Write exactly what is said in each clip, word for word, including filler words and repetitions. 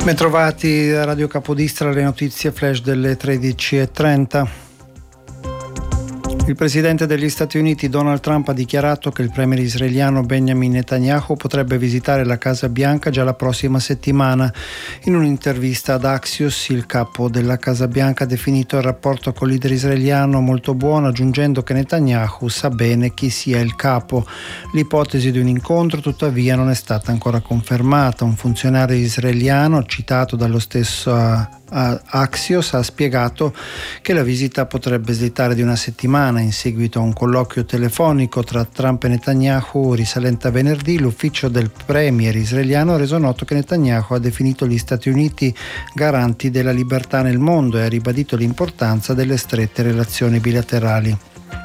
Bentrovati da Radio Capodistria, le notizie flash delle tredici e trenta. Il presidente degli Stati Uniti Donald Trump ha dichiarato che il premier israeliano Benjamin Netanyahu potrebbe visitare la Casa Bianca già la prossima settimana. In un'intervista ad Axios, il capo della Casa Bianca ha definito il rapporto col leader israeliano molto buono, aggiungendo che Netanyahu sa bene chi sia il capo. L'ipotesi di un incontro tuttavia non è stata ancora confermata. Un funzionario israeliano citato dallo stesso Axios ha spiegato che la visita potrebbe slittare di una settimana. In seguito a un colloquio telefonico tra Trump e Netanyahu risalente a venerdì, l'ufficio del premier israeliano ha reso noto che Netanyahu ha definito gli Stati Uniti garanti della libertà nel mondo e ha ribadito l'importanza delle strette relazioni bilaterali.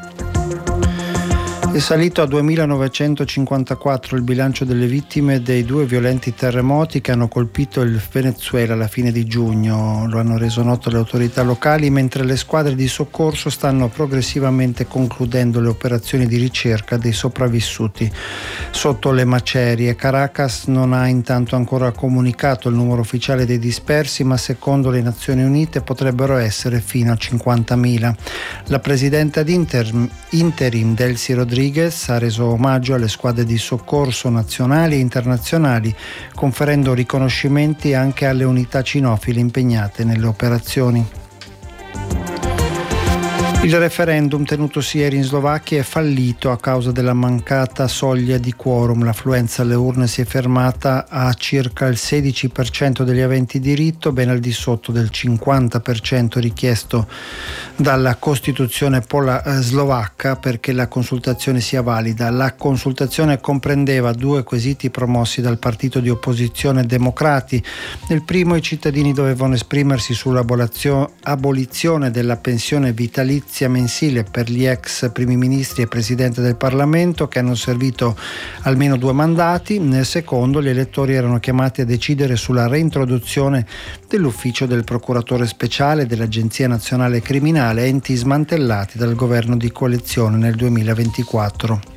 È salito a duemilanovecentocinquantaquattro il bilancio delle vittime dei due violenti terremoti che hanno colpito il Venezuela alla fine di giugno. Lo hanno reso noto le autorità locali, mentre le squadre di soccorso stanno progressivamente concludendo le operazioni di ricerca dei sopravvissuti sotto le macerie. Caracas non ha intanto ancora comunicato il numero ufficiale dei dispersi, ma secondo le Nazioni Unite potrebbero essere fino a cinquantamila. La presidente ad interim, interim Delcy Rodriguez ha reso omaggio alle squadre di soccorso nazionali e internazionali, conferendo riconoscimenti anche alle unità cinofile impegnate nelle operazioni. Il referendum tenutosi ieri in Slovacchia è fallito a causa della mancata soglia di quorum. L'affluenza alle urne si è fermata a circa il sedici per cento degli aventi diritto, ben al di sotto del cinquanta per cento richiesto dalla Costituzione pola- slovacca perché la consultazione sia valida. La consultazione comprendeva due quesiti promossi dal partito di opposizione Democrati. Nel primo i cittadini dovevano esprimersi sull'abolizione della pensione vitalizia mensile per gli ex primi ministri e presidente del Parlamento che hanno servito almeno due mandati. Nel secondo gli elettori erano chiamati a decidere sulla reintroduzione dell'ufficio del procuratore speciale dell'Agenzia Nazionale Criminale, enti smantellati dal governo di coalizione nel duemilaventiquattro.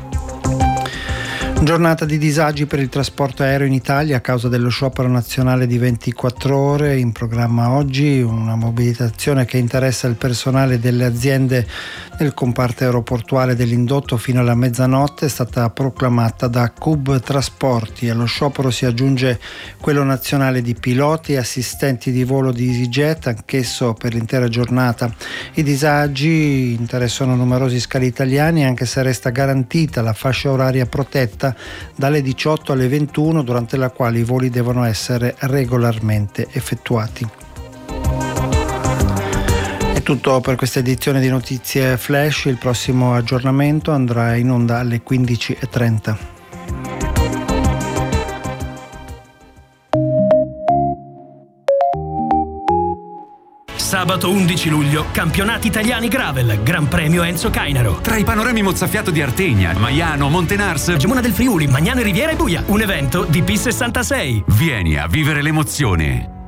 Giornata di disagi per il trasporto aereo in Italia a causa dello sciopero nazionale di ventiquattro ore. In programma oggi una mobilitazione che interessa il personale delle aziende nel comparto aeroportuale dell'indotto fino alla mezzanotte è stata proclamata da C U B Trasporti. Allo sciopero si aggiunge quello nazionale di piloti e assistenti di volo di EasyJet, anch'esso per l'intera giornata. I disagi interessano numerosi scali italiani, anche se resta garantita la fascia oraria protetta dalle diciotto alle ventuno, durante la quale i voli devono essere regolarmente effettuati. È tutto per questa edizione di Notizie Flash. Il prossimo aggiornamento andrà in onda alle quindici e trenta. Sabato undici luglio, campionati italiani Gravel, Gran Premio Enzo Cainaro. Tra i panorami mozzafiato di Artegna, Maiano, Montenars, Gemona del Friuli, Magnano e Riviera e Buia. Un evento di P sessantasei. Vieni a vivere l'emozione.